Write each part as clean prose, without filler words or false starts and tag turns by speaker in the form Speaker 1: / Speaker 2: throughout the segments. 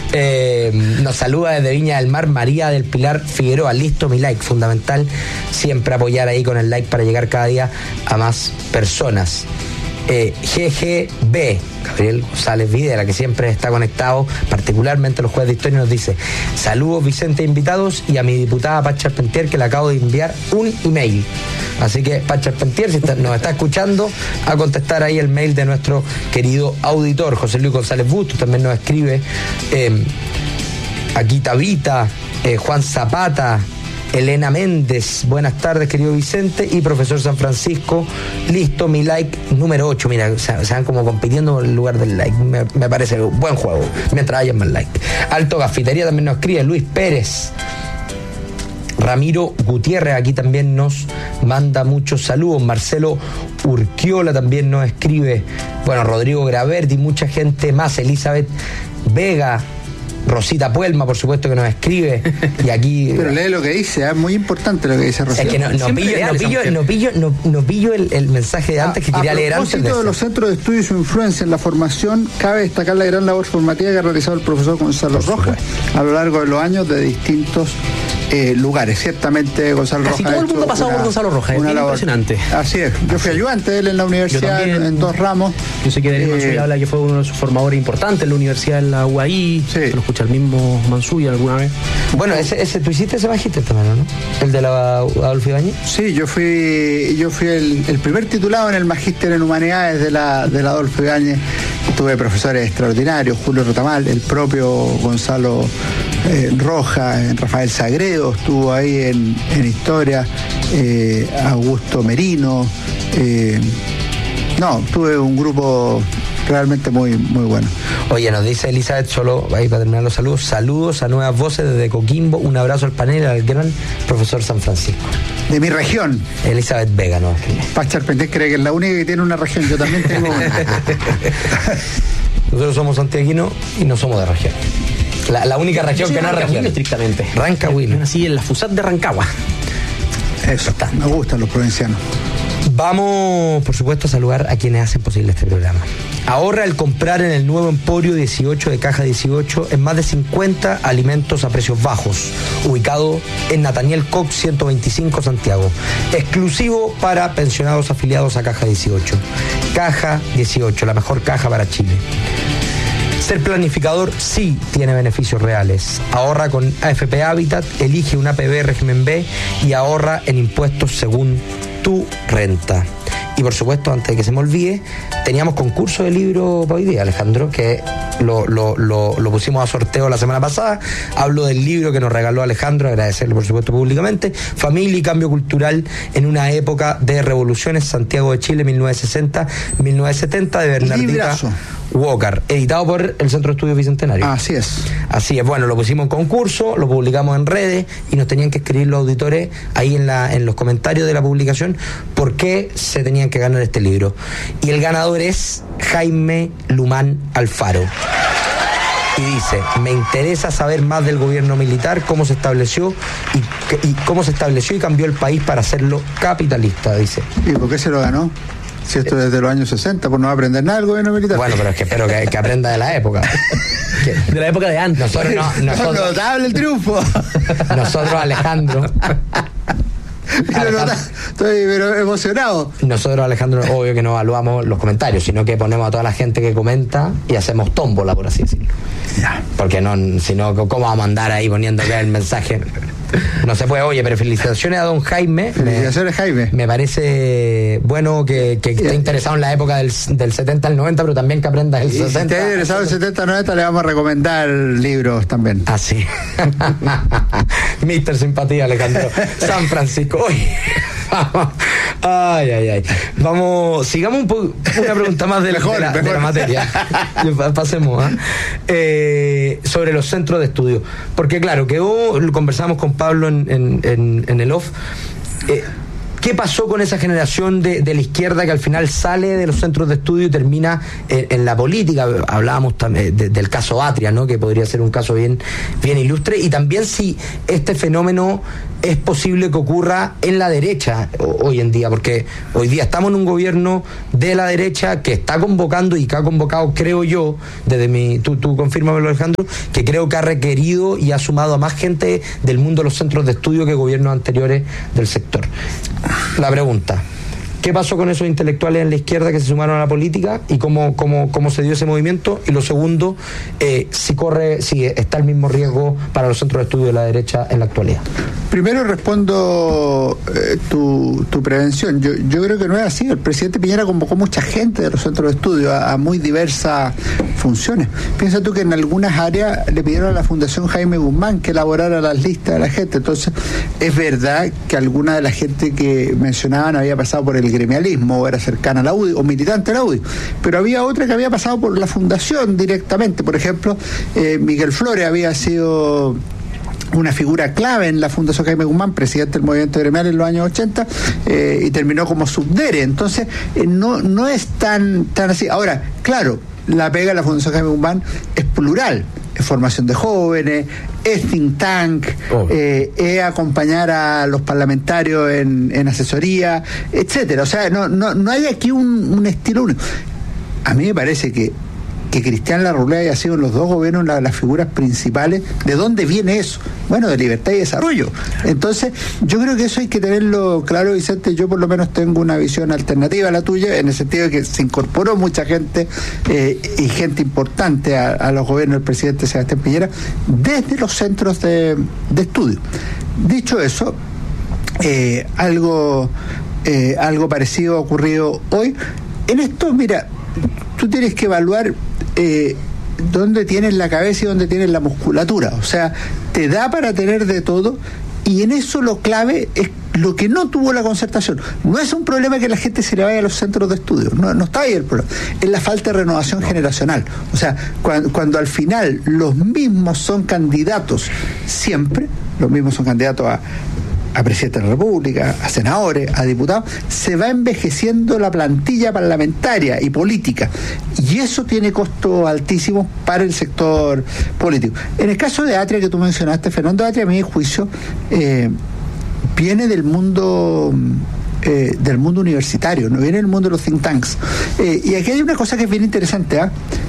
Speaker 1: Nos saluda desde Viña del Mar María del Pilar Figueroa. Listo mi like, fundamental siempre apoyar ahí con el like para llegar cada día a más personas. GGB, Gabriel González Videla, que siempre está conectado, particularmente los jueves de historia, nos dice: saludos Vicente, invitados, y a mi diputada Paz Charpentier, que le acabo de enviar un email. Así que Paz Charpentier, si nos está escuchando, a contestar ahí el mail de nuestro querido auditor. José Luis González Bustos también nos escribe, aquí Tabita, Juan Zapata, Elena Méndez, buenas tardes querido Vicente, y profesor San Francisco, listo mi like número 8. Mira, se van como compitiendo en el lugar del like, me parece un buen juego, mientras haya más like. Alto Gafitería también nos escribe, Luis Pérez. Ramiro Gutiérrez aquí también nos manda muchos saludos. Marcelo Urquiola también nos escribe, bueno, Rodrigo Graverdi, mucha gente más, Elizabeth Vega, Rosita Puelma, por supuesto, que nos escribe. Y aquí.
Speaker 2: Pero lee lo que dice, es muy importante lo que dice Rosita.
Speaker 1: Es que no pillo el mensaje de antes que quería leer antes.
Speaker 2: A propósito de los centros de estudio y su influencia en la formación, cabe destacar la gran labor formativa que ha realizado el profesor Gonzalo Rojas a lo largo de los años de distintos lugares. Ciertamente Gonzalo Rojas.
Speaker 3: Casi todo el mundo ha pasado por Gonzalo Rojas, es impresionante.
Speaker 2: Así es. Yo fui ayudante de él en la universidad en 2 ramos.
Speaker 3: Yo sé que Daniel Mansuya habla que fue uno de sus formadores importantes en la universidad de la UAI.
Speaker 2: Sí.
Speaker 3: Lo escucha el mismo Mansuya alguna vez.
Speaker 1: Bueno, tú hiciste ese magíster también, ¿no? El de la Adolfo Ibáñez.
Speaker 2: Sí, yo fui el primer titulado en el magíster en humanidades de la Adolfo Ibáñez. Tuve profesores extraordinarios, Julio Rotamal, el propio Gonzalo Rojas, Rafael Sagredo estuvo ahí en historia, Augusto Merino. Tuve un grupo realmente muy, muy bueno.
Speaker 1: Oye, nos dice Elizabeth, solo ahí para terminar los saludos a Nuevas Voces desde Coquimbo, un abrazo al panel, al gran profesor San Francisco.
Speaker 2: De mi región.
Speaker 1: Elizabeth Vega, ¿no?
Speaker 2: Paz Charpentier cree que es la única que tiene una región, yo también tengo una.
Speaker 1: Nosotros somos santiaguinos y no somos de región. La única región que no es región.
Speaker 3: Estrictamente.
Speaker 1: Rancagüino.
Speaker 3: Así en la FUSAT de Rancagua.
Speaker 2: Eso está. Me gustan los provincianos.
Speaker 1: Vamos, por supuesto, a saludar a quienes hacen posible este programa. Ahorra el comprar en el nuevo Emporio 18 de Caja 18 en más de 50 alimentos a precios bajos, ubicado en Nathaniel Cox 125 Santiago. Exclusivo para pensionados afiliados a Caja 18. Caja 18, la mejor caja para Chile. Ser planificador sí tiene beneficios reales. Ahorra con AFP Habitat, elige un APB régimen B y ahorra en impuestos según tu renta. Y por supuesto, antes de que se me olvide, teníamos concurso de libro para hoy día, Alejandro, que lo pusimos a sorteo la semana pasada. Hablo del libro que nos regaló Alejandro, agradecerle por supuesto públicamente, Familia y Cambio Cultural en una época de revoluciones, Santiago de Chile, 1960-1970, de Bernardita Walker, editado por el Centro de Estudios Bicentenario.
Speaker 2: Así es.
Speaker 1: Así es, bueno, lo pusimos en concurso, lo publicamos en redes y nos tenían que escribir los auditores ahí en los comentarios de la publicación por qué se tenían que ganar este libro. Y el ganador es Jaime Lumán Alfaro. Y dice: me interesa saber más del gobierno militar, cómo se estableció y cambió el país para hacerlo capitalista, dice.
Speaker 2: ¿Y por qué se lo ganó? Si esto es desde los años 60, pues no va a aprender nada el gobierno militar.
Speaker 1: Bueno, pero es que espero que aprenda de la época.
Speaker 3: De la época de antes.
Speaker 1: Nosotros
Speaker 2: notable el triunfo.
Speaker 1: Nosotros, Alejandro.
Speaker 2: Estoy emocionado.
Speaker 1: Nosotros, Alejandro, obvio que no evaluamos los comentarios, sino que ponemos a toda la gente que comenta y hacemos tómbola, por así decirlo.
Speaker 2: Ya.
Speaker 1: Porque si no, ¿cómo vamos a andar ahí poniendo acá el mensaje? No se puede. Oye, pero felicitaciones a don Jaime.
Speaker 2: Felicitaciones, Jaime.
Speaker 1: Me parece bueno que esté interesado en la época del 70 al 90, pero también que aprenda el 60.
Speaker 2: Si esté interesado en el 70 al 90, le vamos a recomendar libros también.
Speaker 1: Ah, sí. Mister Simpatía, Alejandro. San Francisco. Ay. Vamos, sigamos una pregunta más de la materia. Pasemos, sobre los centros de estudio. Porque claro, conversamos con Pablo en el off. ¿Qué pasó con esa generación de la izquierda que al final sale de los centros de estudio y termina en la política? Hablábamos también del caso Atria, ¿no? Que podría ser un caso bien ilustre, y también si este fenómeno es posible que ocurra en la derecha hoy en día, porque hoy día estamos en un gobierno de la derecha que está convocando y que ha convocado, creo yo, desde tú confírmamelo, Alejandro, que creo que ha requerido y ha sumado a más gente del mundo de los centros de estudio que gobiernos anteriores del sector. La pregunta: ¿qué pasó con esos intelectuales en la izquierda que se sumaron a la política y cómo se dio ese movimiento? Y lo segundo, si está el mismo riesgo para los centros de estudio de la derecha en la actualidad.
Speaker 2: Primero respondo tu prevención. Yo creo que no es así. El presidente Piñera convocó mucha gente de los centros de estudio a muy diversas funciones. Piensa tú que en algunas áreas le pidieron a la Fundación Jaime Guzmán que elaborara las listas de la gente. Entonces, es verdad que alguna de la gente que mencionaban había pasado por el gremialismo, o era cercana a la UDI, o militante de la UDI, pero había otra que había pasado por la fundación directamente. Por ejemplo, Miguel Flores había sido una figura clave en la Fundación Jaime Guzmán, presidente del movimiento gremial en los años 80, y terminó como subdere. Entonces, no es tan así. Ahora, claro, la pega de la Fundación Jaime Guzmán es plural. Es formación de jóvenes, es think tank, es acompañar a los parlamentarios en asesoría, etcétera. O sea, no hay aquí un estilo único. A mí me parece que Cristian Larroulé haya sido en los dos gobiernos las figuras principales. ¿De dónde viene eso? Bueno, de Libertad y Desarrollo. Entonces, yo creo que eso hay que tenerlo claro, Vicente. Yo por lo menos tengo una visión alternativa a la tuya, en el sentido de que se incorporó mucha gente y gente importante a los gobiernos del presidente Sebastián Piñera desde los centros de estudio. Dicho eso, algo parecido ha ocurrido hoy. En esto, mira, tú tienes que evaluar dónde tienes la cabeza y dónde tienes la musculatura. O sea, te da para tener de todo, y en eso lo clave es lo que no tuvo la concertación. No es un problema que la gente se le vaya a los centros de estudio, no está ahí el problema, es la falta de renovación generacional. O sea, cuando al final los mismos son candidatos siempre, los mismos son candidatos a presidente de la República, a senadores, a diputados, se va envejeciendo la plantilla parlamentaria y política, y eso tiene costos altísimos para el sector político. En el caso de Atria que tú mencionaste, Fernando Atria, a mi juicio, viene del mundo universitario, no viene del mundo de los think tanks. Y aquí hay una cosa que es bien interesante.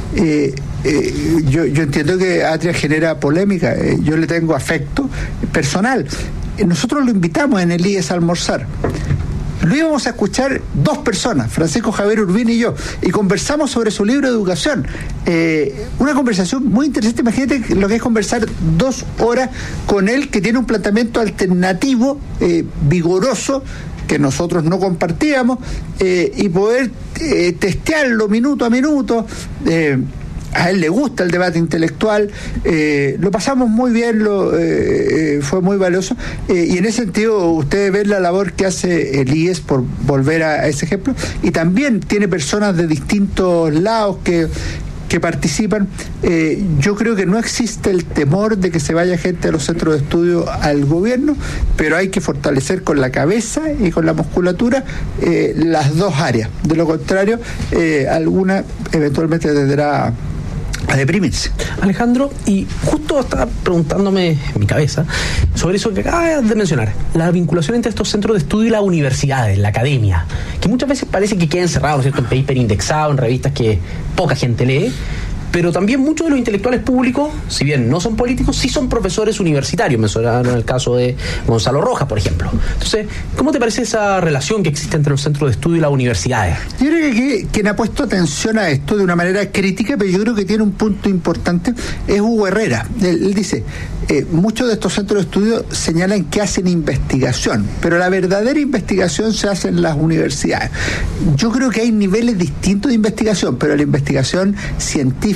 Speaker 2: Yo entiendo que Atria genera polémica, yo le tengo afecto personal. Nosotros lo invitamos en el IES a almorzar. Lo íbamos a escuchar dos personas, Francisco Javier Urbina y yo, y conversamos sobre su libro de educación. Una conversación muy interesante. Imagínate lo que es conversar 2 horas con él, que tiene un planteamiento alternativo, vigoroso, que nosotros no compartíamos, y poder testearlo minuto a minuto. A él le gusta el debate intelectual, lo pasamos muy bien, fue muy valioso, y en ese sentido ustedes ven la labor que hace el IES, por volver a ese ejemplo, y también tiene personas de distintos lados que participan. Yo creo que no existe el temor de que se vaya gente a los centros de estudio al gobierno, pero hay que fortalecer con la cabeza y con la musculatura las dos áreas. De lo contrario, alguna eventualmente tendrá a deprimirse.
Speaker 3: Alejandro, y justo estaba preguntándome en mi cabeza sobre eso que acabas de mencionar, la vinculación entre estos centros de estudio y las universidades, la academia, que muchas veces parece que queda encerrado, ¿cierto?, en paper indexado, en revistas que poca gente lee, pero también muchos de los intelectuales públicos, si bien no son políticos, sí son profesores universitarios. Mencionaron el caso de Gonzalo Rojas, por ejemplo. Entonces, ¿cómo te parece esa relación que existe entre los centros de estudio y las universidades?
Speaker 2: Yo creo que quien ha puesto atención a esto de una manera crítica, pero yo creo que tiene un punto importante, es Hugo Herrera. Él dice, muchos de estos centros de estudio señalan que hacen investigación, pero la verdadera investigación se hace en las universidades. Yo creo que hay niveles distintos de investigación, pero la investigación científica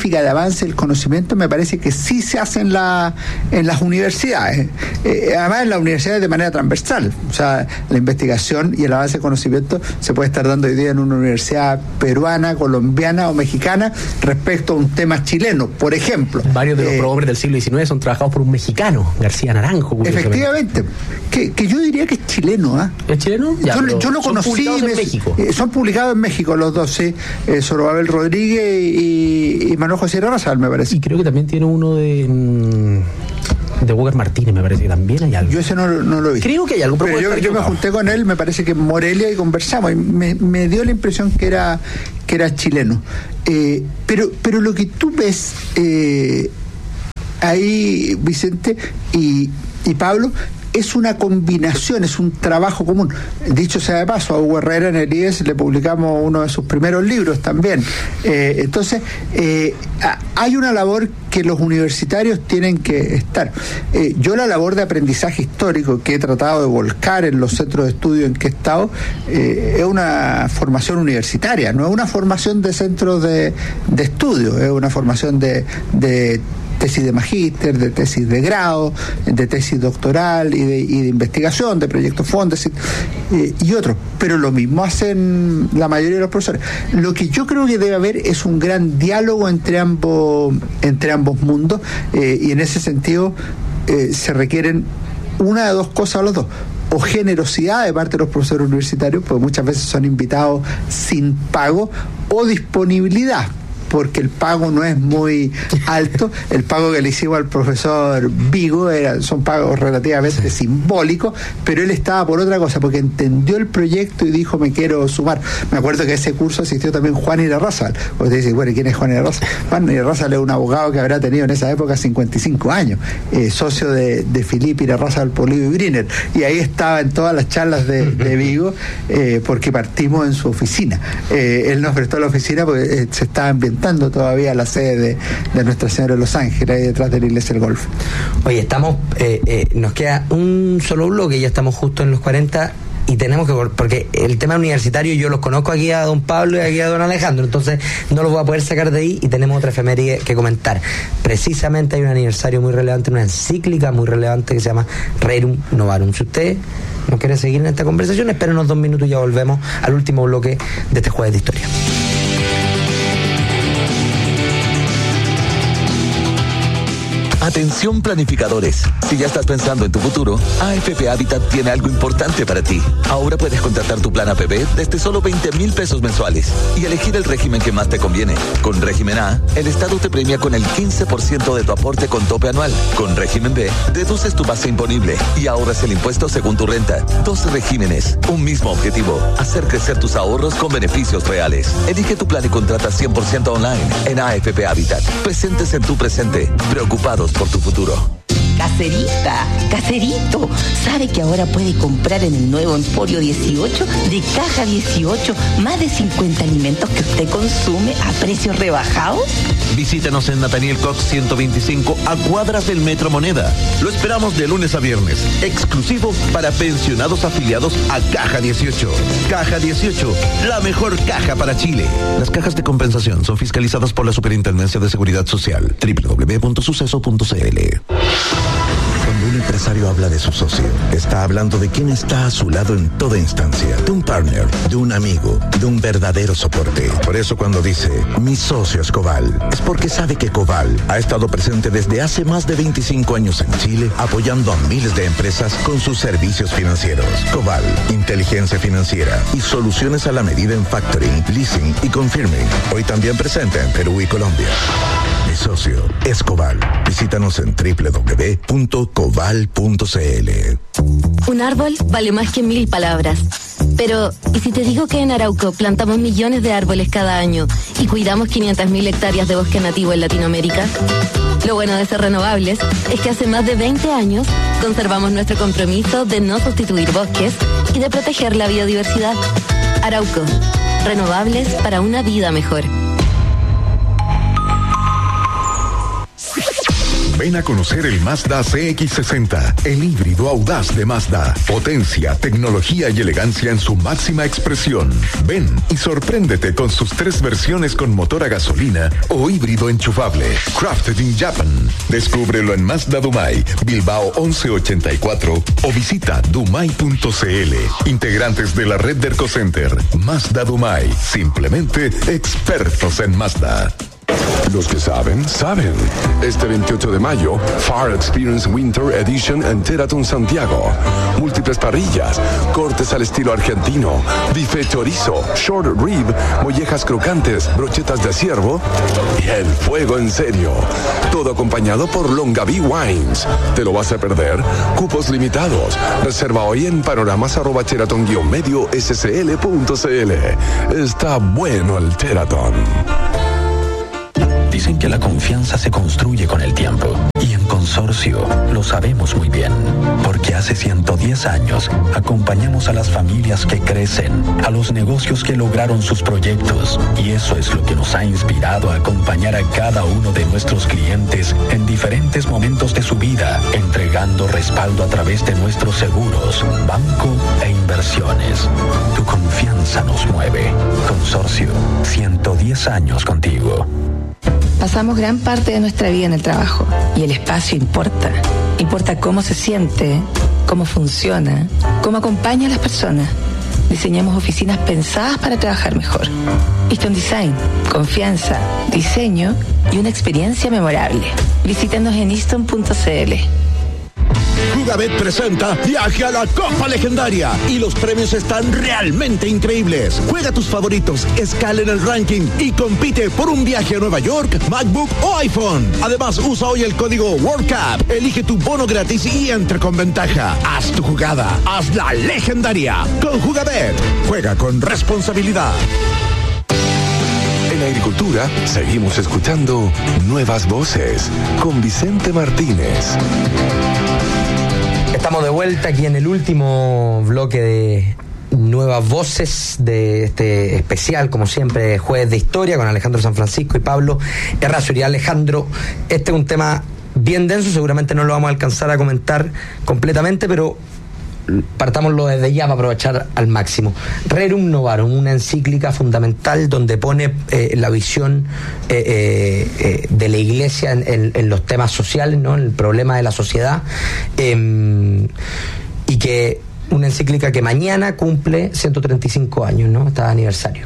Speaker 2: científica, de avance del conocimiento, me parece que sí se hace en las universidades. Además, en las universidades de manera transversal. O sea, la investigación y el avance del conocimiento se puede estar dando hoy día en una universidad peruana, colombiana o mexicana respecto a un tema chileno, por ejemplo.
Speaker 3: Varios de los prohombres del siglo XIX son trabajados por un mexicano, García Naranjo.
Speaker 2: Efectivamente, que yo diría que es chileno.
Speaker 3: ¿Es chileno? Ya,
Speaker 2: yo lo conocí.
Speaker 3: Son publicados en México.
Speaker 2: Son publicados en México los dos, sí. Zorobabel Rodríguez y Manuel José Razal, me parece.
Speaker 3: Y creo que también tiene uno de Walker Martínez, me parece que también hay algo.
Speaker 2: Yo ese no lo he visto.
Speaker 3: Creo que hay algo.
Speaker 2: Pero yo me junté con él, me parece que en Morelia, y conversamos, y me dio la impresión que era chileno. Pero lo que tú ves ahí, Vicente y Pablo, es una combinación, es un trabajo común. Dicho sea de paso, a Hugo Herrera en el IES le publicamos uno de sus primeros libros también. Entonces, hay una labor que los universitarios tienen que estar. Yo la labor de aprendizaje histórico que he tratado de volcar en los centros de estudio en que he estado, es una formación universitaria, no es una formación de centros de estudio, es una formación de tesis de magíster, de tesis de grado, de tesis doctoral y de investigación, de proyectos fondos y otros. Pero lo mismo hacen la mayoría de los profesores. Lo que yo creo que debe haber es un gran diálogo entre ambos mundos, y en ese sentido se requieren una de dos cosas a los dos: o generosidad de parte de los profesores universitarios, porque muchas veces son invitados sin pago, o disponibilidad, porque el pago no es muy alto. El pago que le hicimos al profesor Vigo son pagos relativamente simbólicos, pero él estaba por otra cosa, porque entendió el proyecto y dijo: me quiero sumar. Me acuerdo que a ese curso asistió también Juan Irarrázaval. Usted dice, bueno, ¿quién es Juan Irarrázaval? Juan Irarrázaval es un abogado que habrá tenido en esa época 55 años, socio de Filipe Irarrázaval, Polido y Briner, y ahí estaba en todas las charlas de Vigo, porque partimos en su oficina. Él nos prestó la oficina porque se estaba ambientando todavía la sede de Nuestra Señora de Los Ángeles, ahí detrás de la iglesia del Golfo.
Speaker 1: Oye, estamos, nos queda un solo bloque, ya estamos justo en los 40 y tenemos que, porque el tema universitario yo los conozco aquí a don Pablo y aquí a don Alejandro, entonces no los voy a poder sacar de ahí, y tenemos otra efeméride que comentar. Precisamente hay un aniversario muy relevante, una encíclica muy relevante que se llama Rerum Novarum. Si usted no quiere seguir en esta conversación, esperen unos 2 minutos y ya volvemos al último bloque de este Jueves de Historia.
Speaker 4: Atención planificadores, si ya estás pensando en tu futuro, AFP Habitat tiene algo importante para ti. Ahora puedes contratar tu plan APB desde solo 20,000 pesos mensuales y elegir el régimen que más te conviene. Con régimen A, el Estado te premia con el 15% de tu aporte con tope anual. Con régimen B, deduces tu base imponible y ahorras el impuesto según tu renta. 2 regímenes, un mismo objetivo: hacer crecer tus ahorros con beneficios reales. Elige tu plan y contrata 100% online en AFP Habitat. Presentes en tu presente, preocupados por tu futuro.
Speaker 5: Caserito, ¿sabe que ahora puede comprar en el nuevo Emporio 18 de Caja 18 más de 50 alimentos que usted consume a precios rebajados?
Speaker 6: Visítanos en Nathaniel Cox 125, a cuadras del Metro Moneda. Lo esperamos de lunes a viernes, exclusivo para pensionados afiliados a Caja 18. Caja 18, la mejor caja para Chile. Las cajas de compensación son fiscalizadas por la Superintendencia de Seguridad Social. www.suceso.cl.
Speaker 7: Cuando un empresario habla de su socio, está hablando de quien está a su lado en toda instancia, de un partner, de un amigo, de un verdadero soporte. Por eso cuando dice, mi socio es Coval, es porque sabe que Coval ha estado presente desde hace más de 25 años en Chile, apoyando a miles de empresas con sus servicios financieros. Coval, inteligencia financiera y soluciones a la medida en factoring, leasing y confirming. Hoy también presente en Perú y Colombia. Mi socio es Coval. Visítanos en www.coval.cl.
Speaker 8: Un árbol vale más que 1000 palabras. Pero, ¿y si te digo que en Arauco plantamos millones de árboles cada año y cuidamos 500.000 hectáreas de bosque nativo en Latinoamérica? Lo bueno de ser renovables es que hace más de 20 años conservamos nuestro compromiso de no sustituir bosques y de proteger la biodiversidad. Arauco, renovables para una vida mejor.
Speaker 9: Ven a conocer el Mazda CX-60, el híbrido audaz de Mazda. Potencia, tecnología y elegancia en su máxima expresión. Ven y sorpréndete con sus 3 versiones con motor a gasolina o híbrido enchufable. Crafted in Japan. Descúbrelo en Mazda Dumai, Bilbao 1184 o visita dumai.cl. Integrantes de la red de Ercocenter. Mazda Dumai. Simplemente expertos en Mazda.
Speaker 10: Los que saben, saben. Este 28 de mayo, Far Experience Winter Edition en Teraton Santiago. Múltiples parrillas, cortes al estilo argentino, bife chorizo, short rib, mollejas crocantes, brochetas de ciervo y el fuego en serio. Todo acompañado por Longaví Wines. ¿Te lo vas a perder? Cupos limitados. Reserva hoy en panoramas@teraton-scl.cl. Está bueno el Teraton.
Speaker 11: Dicen que la confianza se construye con el tiempo. Y en Consorcio lo sabemos muy bien. Porque hace 110 años acompañamos a las familias que crecen, a los negocios que lograron sus proyectos. Y eso es lo que nos ha inspirado a acompañar a cada uno de nuestros clientes en diferentes momentos de su vida, entregando respaldo a través de nuestros seguros, banco e inversiones. Tu confianza nos mueve. Consorcio, 110 años contigo.
Speaker 5: Pasamos gran parte de nuestra vida en el trabajo y el espacio importa. Importa cómo se siente, cómo funciona, cómo acompaña a las personas. Diseñamos oficinas pensadas para trabajar mejor. Easton Design, confianza, diseño y una experiencia memorable. Visítanos en easton.cl.
Speaker 6: Jugabet presenta Viaje a la Copa Legendaria y los premios están realmente increíbles. Juega tus favoritos, escala en el ranking y compite por un viaje a Nueva York, MacBook o iPhone. Además, usa hoy el código WorldCup, elige tu bono gratis y entra con ventaja. Haz tu jugada, hazla legendaria. Con Jugabet, juega con responsabilidad.
Speaker 10: En agricultura, seguimos escuchando Nuevas Voces con Vicente Martínez.
Speaker 1: Estamos de vuelta aquí en el último bloque de Nuevas Voces de este especial, como siempre, Jueves de Historia, con Alejandro San Francisco y Pablo Errázuriz. Y Alejandro, este es un tema bien denso, seguramente no lo vamos a alcanzar a comentar completamente, pero partámoslo desde ya para aprovechar al máximo. Rerum Novarum, una encíclica fundamental donde pone la visión de la Iglesia en los temas sociales, ¿no? En el problema de la sociedad, y que una encíclica que mañana cumple 135 años, ¿no? Está de aniversario.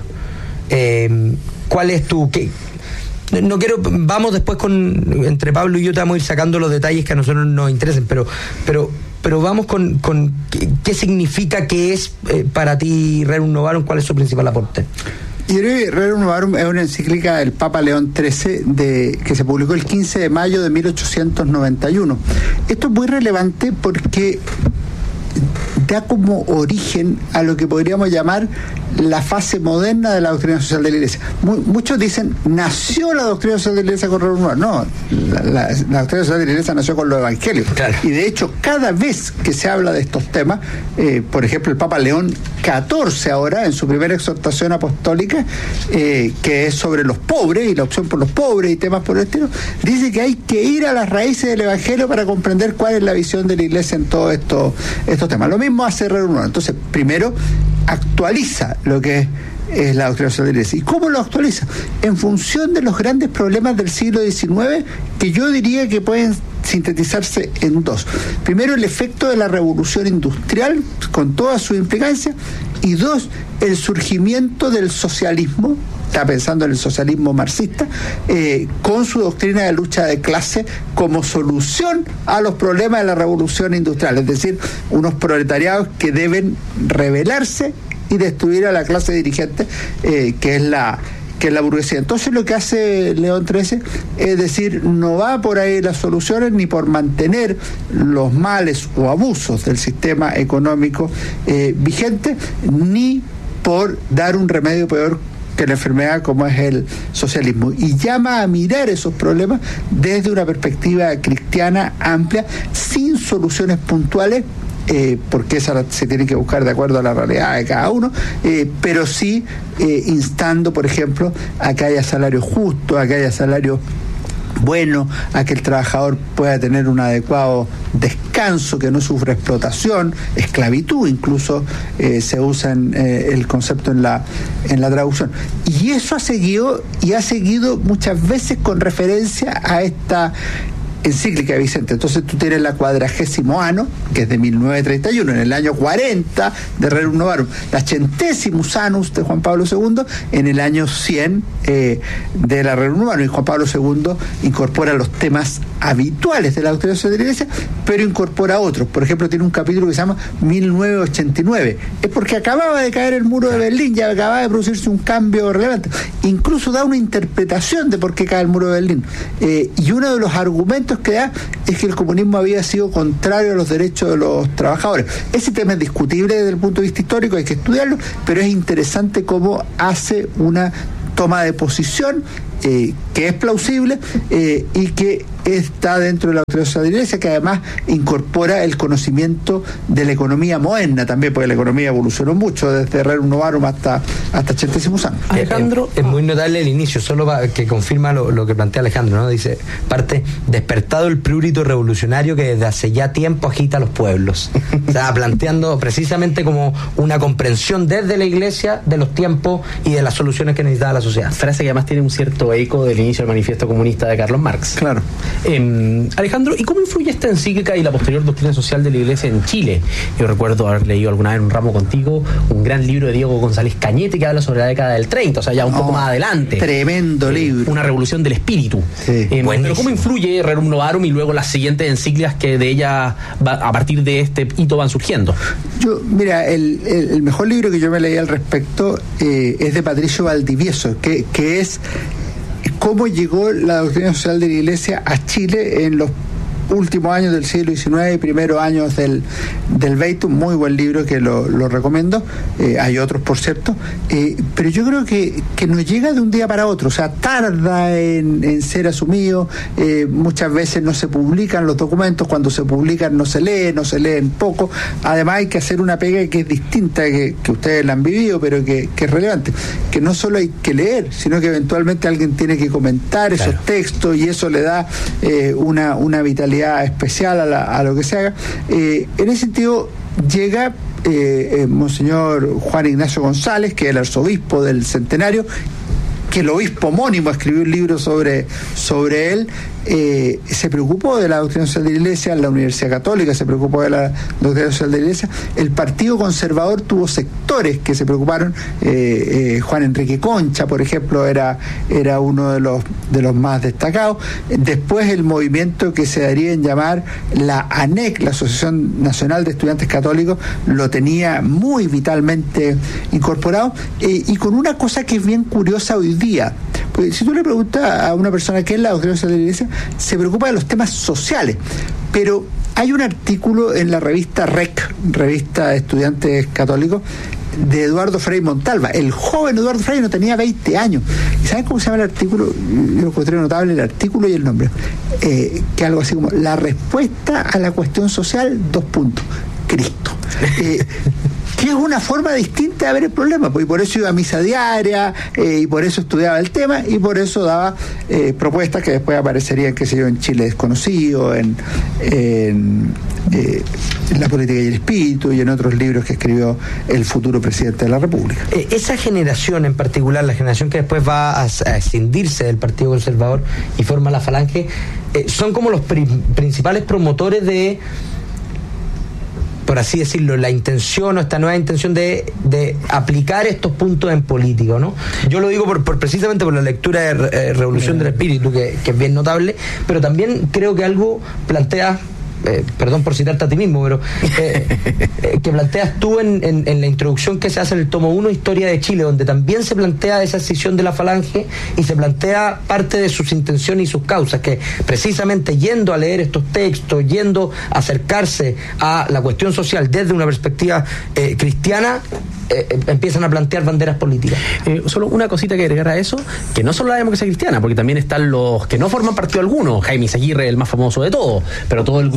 Speaker 1: ¿Cuál es tu... No quiero, vamos después entre Pablo y yo te vamos a ir sacando los detalles que a nosotros nos interesen, pero vamos con qué significa, qué es para ti Rerum Novarum, cuál es su principal aporte.
Speaker 2: Yo creo que Rerum Novarum es una encíclica del Papa León XIII que se publicó el 15 de mayo de 1891. Esto es muy relevante porque da como origen a lo que podríamos llamar la fase moderna de la doctrina social de la Iglesia. Muchos dicen, nació la doctrina social de la Iglesia con Rerum Novarum. No, la doctrina social de la Iglesia nació con los evangelios. Claro. Y de hecho, cada vez que se habla de estos temas, por ejemplo, el Papa León XIV ahora, en su primera exhortación apostólica, que es sobre los pobres y la opción por los pobres y temas por el estilo, dice que hay que ir a las raíces del evangelio para comprender cuál es la visión de la Iglesia en todos estos temas. Lo mismo hace Rerum Novarum. Entonces, primero, actualiza lo que es la doctrina social de la Iglesia. ¿Y cómo lo actualiza? En función de los grandes problemas del siglo XIX, que yo diría que pueden sintetizarse en dos. Primero, el efecto de la revolución industrial, con toda su implicancia, y dos, el surgimiento del socialismo. Está pensando en el socialismo marxista, con su doctrina de lucha de clase como solución a los problemas de la revolución industrial, es decir, unos proletariados que deben rebelarse y destruir a la clase dirigente, que es la burguesía. Entonces lo que hace León XIII es decir, no va por ahí las soluciones ni por mantener los males o abusos del sistema económico vigente, ni por dar un remedio peor que la enfermedad como es el socialismo, y llama a mirar esos problemas desde una perspectiva cristiana amplia, sin soluciones puntuales, porque esa se tiene que buscar de acuerdo a la realidad de cada uno, pero sí instando, por ejemplo, a que haya salarios justos, a que haya salarios bueno, a que el trabajador pueda tener un adecuado descanso, que no sufra explotación, esclavitud, incluso se usa el concepto en la traducción. Y eso ha seguido muchas veces con referencia a esta encíclica de Vicente. Entonces tú tienes la 40º Anno, que es de 1931, en el año 40 de Rerum Novarum, la 100º Annus de Juan Pablo II, en el año 100 de la Rerum Novarum, y Juan Pablo II incorpora los temas habituales de la doctrina social de la Iglesia, pero incorpora otros. Por ejemplo, tiene un capítulo que se llama 1989. Es porque acababa de caer el muro de Berlín, ya acababa de producirse un cambio relevante. Incluso da una interpretación de por qué cae el muro de Berlín. Y uno de los argumentos que da es que el comunismo había sido contrario a los derechos de los trabajadores. Ese tema es discutible desde el punto de vista histórico, hay que estudiarlo, pero es interesante cómo hace una toma de posición que es plausible y que está dentro de la doctrina social de la Iglesia, que además incorpora el conocimiento de la economía moderna también, porque la economía evolucionó mucho desde Rerum Novarum hasta 100º Anno.
Speaker 1: Alejandro, es muy notable el inicio, solo que confirma lo que plantea Alejandro, ¿no? Dice, parte, despertado el prurito revolucionario que desde hace ya tiempo agita a los pueblos. O sea, planteando precisamente como una comprensión desde la Iglesia de los tiempos y de las soluciones que necesitaba la sociedad.
Speaker 3: Frase que además tiene un cierto eco del inicio del manifiesto comunista de Carlos Marx.
Speaker 2: Claro.
Speaker 3: Alejandro, ¿y cómo influye esta encíclica y la posterior doctrina social de la Iglesia en Chile? Yo recuerdo haber leído alguna vez en un ramo contigo un gran libro de Diego González Cañete que habla sobre la década del 30, o sea, ya un poco más adelante.
Speaker 2: Tremendo libro.
Speaker 3: Una revolución del espíritu.
Speaker 2: Sí,
Speaker 3: pero ¿cómo influye Rerum Novarum y luego las siguientes encíclicas que de ella, a partir de este hito, van surgiendo?
Speaker 2: Mira, el mejor libro que yo me leí al respecto es de Patricio Valdivieso, que es cómo llegó la doctrina social de la Iglesia a Chile en los últimos años del siglo XIX y primeros años del XX. Un muy buen libro que lo recomiendo. Hay otros, por cierto, pero yo creo que no llega de un día para otro, o sea, tarda en ser asumido. Muchas veces no se publican los documentos, cuando se publican no se leen poco. Además hay que hacer una pega que es distinta, que ustedes la han vivido, pero que es relevante, que no solo hay que leer, sino que eventualmente alguien tiene que comentar esos textos, y eso le da una vitalidad especial a lo que se haga. En ese sentido llega Monseñor Juan Ignacio González, que es el arzobispo del Centenario, que el obispo homónimo escribió un libro sobre él. Se preocupó de la doctrina social de la Iglesia, la Universidad Católica se preocupó de la doctrina social de la Iglesia, el Partido Conservador tuvo sectores que se preocuparon. Juan Enrique Concha, por ejemplo, era uno de los más destacados. Después el movimiento que se daría en llamar la ANEC, la Asociación Nacional de Estudiantes Católicos, lo tenía muy vitalmente incorporado, y con una cosa que es bien curiosa hoy día. Pues si tú le preguntas a una persona qué es la doctrina social de la Iglesia, se preocupa de los temas sociales, pero hay un artículo en la revista REC, Revista de Estudiantes Católicos, de Eduardo Frei Montalva. El joven Eduardo Frei no tenía 20 años. ¿Y saben cómo se llama el artículo? Yo lo encontré notable, el artículo y el nombre. Que algo así como: la respuesta a la cuestión social, Cristo. Que es una forma distinta de ver el problema, y por eso iba a misa diaria, y por eso estudiaba el tema, y por eso daba propuestas que después aparecerían, qué sé yo, en Chile Desconocido, en La política y el espíritu, y en otros libros que escribió el futuro presidente de la República.
Speaker 1: Esa generación en particular, la generación que después va a escindirse del Partido Conservador y forma la Falange, son como los principales promotores de, por así decirlo, la intención o esta nueva intención de aplicar estos puntos en política, ¿no? Yo lo digo precisamente por la lectura de Revolución del Espíritu, que es bien notable, pero también creo que algo plantea, perdón por citarte a ti mismo, pero que planteas tú en la introducción que se hace en el tomo 1, Historia de Chile, donde también se plantea esa escisión de la Falange y se plantea parte de sus intenciones y sus causas, que precisamente yendo a leer estos textos, yendo a acercarse a la cuestión social desde una perspectiva cristiana, empiezan a plantear banderas políticas.
Speaker 3: Solo una cosita que agregar a eso, que no solo la democracia cristiana, porque también están los que no forman partido alguno. Jaime Izaguirre, el más famoso de todos, pero todo el grupo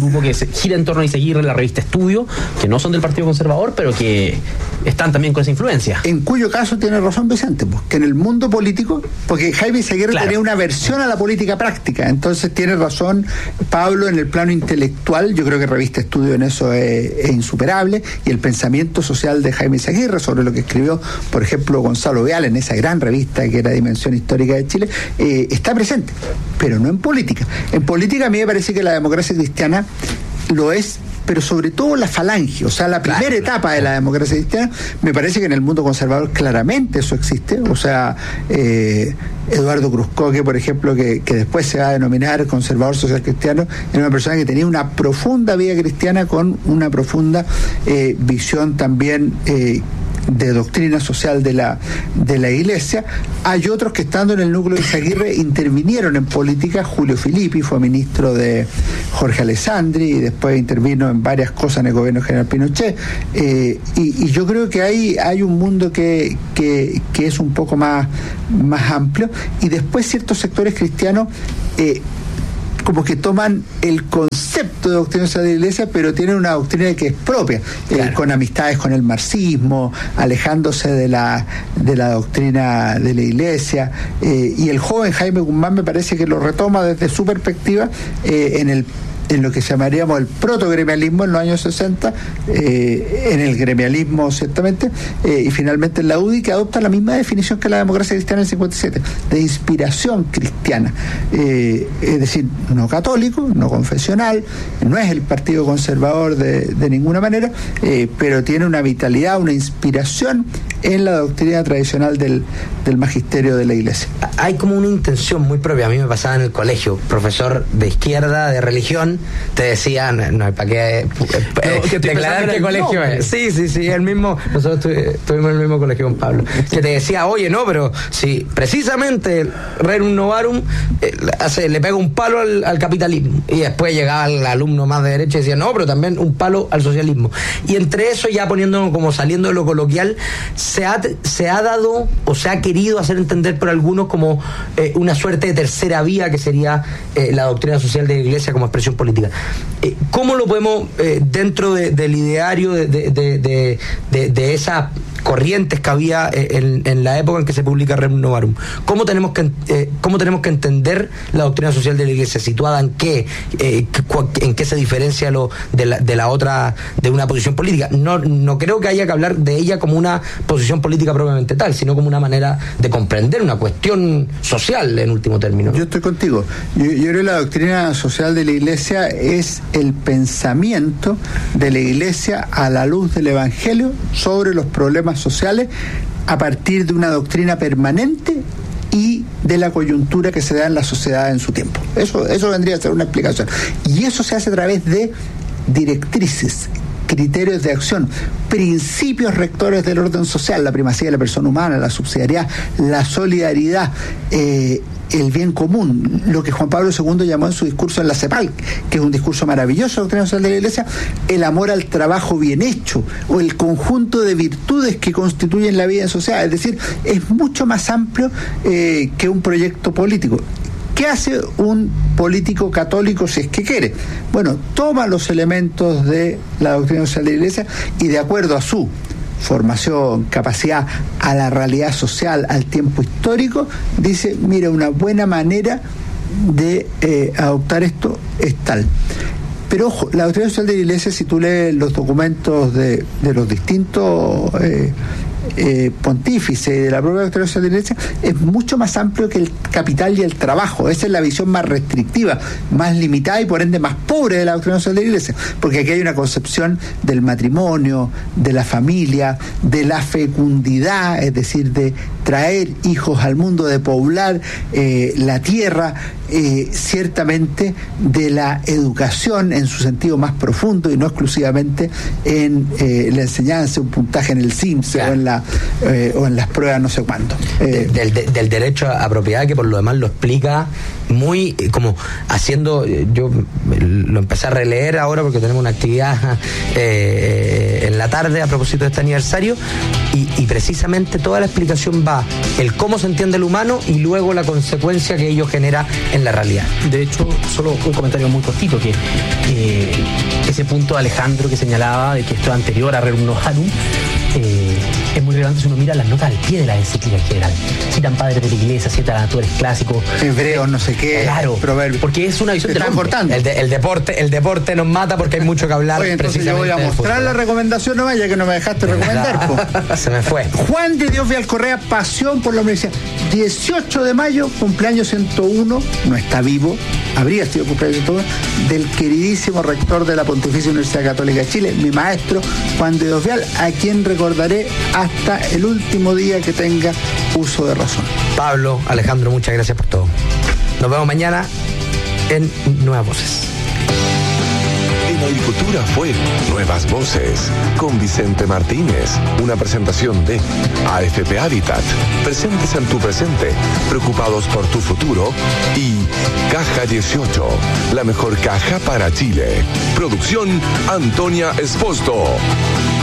Speaker 3: grupo que gira en torno a Izaguirre, la revista Estudio, que no son del Partido Conservador, pero que están también con esa influencia.
Speaker 2: En cuyo caso tiene razón Vicente, pues, que en el mundo político, porque Jaime Izaguirre tenía una versión a la política práctica, entonces tiene razón Pablo en el plano intelectual. Yo creo que revista Estudio en eso es insuperable, y el pensamiento social de Jaime Izaguirre sobre lo que escribió, por ejemplo, Gonzalo Veal en esa gran revista que era Dimensión Histórica de Chile, está presente, pero no en política. En política a mí me parece que la democracia cristiana lo es, pero sobre todo la falange, o sea, la primera etapa de la democracia cristiana. Me parece que en el mundo conservador claramente eso existe, o sea, Eduardo Cruzcoque, por ejemplo, que después se va a denominar conservador social cristiano, era una persona que tenía una profunda vida cristiana con una profunda visión también de doctrina social de la Iglesia. Hay otros que, estando en el núcleo de Izaguirre, intervinieron en política. Julio Filippi fue ministro de Jorge Alessandri y después intervino en varias cosas en el gobierno general Pinochet, y yo creo que hay un mundo que es un poco más amplio, y después ciertos sectores cristianos como que toman el concepto de doctrina social de la Iglesia, pero tienen una doctrina que es propia, con amistades con el marxismo, alejándose de la doctrina de la Iglesia, y el joven Jaime Guzmán me parece que lo retoma desde su perspectiva en lo que llamaríamos el protogremialismo en los años 60, en el gremialismo ciertamente, y finalmente en la UDI, que adopta la misma definición que la democracia cristiana en el 57, de inspiración cristiana, es decir, no católico, no confesional, no es el partido conservador de ninguna manera, pero tiene una vitalidad, una inspiración en la doctrina tradicional del magisterio de la Iglesia.
Speaker 1: Hay como una intención muy propia. A mí me pasaba en el colegio, profesor de izquierda, de religión, te decía, no, ¿para qué declarar qué colegio es? Sí, el mismo, nosotros estuvimos en el mismo colegio con Pablo, que te decía, oye, no, pero si precisamente el Rerum Novarum le pega un palo al capitalismo, y después llegaba el alumno más de derecha y decía, no, pero también un palo al socialismo, y entre eso, ya poniéndonos como saliendo de lo coloquial, se ha dado o se ha querido hacer entender por algunos como una suerte de tercera vía, que sería la doctrina social de la Iglesia como expresión política. ¿Cómo lo podemos, dentro del ideario de esas corrientes que había en la época en que se publica Rerum Novarum, cómo tenemos que entender la doctrina social de la Iglesia, situada en qué se diferencia de la otra, de una posición política? No creo que haya que hablar de ella como una posición política propiamente tal, sino como una manera de comprender una cuestión social en último término.
Speaker 2: Yo estoy contigo. Yo creo que la doctrina social de la Iglesia es el pensamiento de la Iglesia a la luz del Evangelio sobre los problemas sociales, a partir de una doctrina permanente y de la coyuntura que se da en la sociedad en su tiempo. Eso vendría a ser una explicación. Y eso se hace a través de directrices, criterios de acción, principios rectores del orden social, la primacía de la persona humana, la subsidiariedad, la solidaridad, el bien común, lo que Juan Pablo II llamó en su discurso en la CEPAL, que es un discurso maravilloso de doctrina social de la Iglesia, el amor al trabajo bien hecho, o el conjunto de virtudes que constituyen la vida en sociedad. Es decir, es mucho más amplio que un proyecto político. ¿Qué hace un político católico si es que quiere? Bueno, toma los elementos de la doctrina social de la Iglesia y, de acuerdo a su formación, capacidad, a la realidad social, al tiempo histórico, dice, mira, una buena manera de adoptar esto es tal. Pero ojo, la doctrina social de la Iglesia, si tú lees los documentos de los distintos pontífices de la propia doctrina social de la Iglesia, es mucho más amplio que el capital y el trabajo. Esa es la visión más restrictiva, más limitada y por ende más pobre de la doctrina social de la Iglesia, porque aquí hay una concepción del matrimonio, de la familia, de la fecundidad, es decir, de traer hijos al mundo, de poblar la tierra, ciertamente de la educación en su sentido más profundo y no exclusivamente en la enseñanza, un puntaje en el SIMS, claro, o en las pruebas no sé cuánto.
Speaker 1: Del derecho a propiedad, que por lo demás lo explica muy como haciendo, yo lo empecé a releer ahora porque tenemos una actividad en la tarde a propósito de este aniversario, y precisamente toda la explicación va el cómo se entiende el humano y luego la consecuencia que ello genera en la realidad.
Speaker 3: De hecho, solo un comentario muy cortito, que ese punto de Alejandro que señalaba de que esto es anterior a Rerum Novarum, es muy relevante si uno mira las notas al pie de la encíclica en general. Citan padres de la iglesia, citan autores clásicos,
Speaker 2: hebreos, no sé qué,
Speaker 3: claro,
Speaker 2: proverbios,
Speaker 3: porque es una visión
Speaker 2: del hombre.
Speaker 1: El deporte nos mata porque hay mucho que hablar.
Speaker 2: Oye, entonces yo voy a mostrar la recomendación nomás, ya que no me dejaste recomendar, po.
Speaker 1: Se me fue.
Speaker 2: Juan de Dios Vial Correa, Pasión por la Universidad. 18 de mayo, cumpleaños 101, no está vivo, habría sido cumpleaños 101, del queridísimo rector de la Pontificia Universidad Católica de Chile, mi maestro Juan de Dios Vial, a quien recordaré hasta el último día que tenga uso de razón.
Speaker 1: Pablo, Alejandro, muchas gracias por todo. Nos vemos mañana en Nuevas Voces.
Speaker 10: En Agricultura fue Nuevas Voces con Vicente Martínez, una presentación de AFP Habitat, presentes en tu presente, preocupados por tu futuro, y Caja 18, la mejor caja para Chile. Producción Antonia Esposto.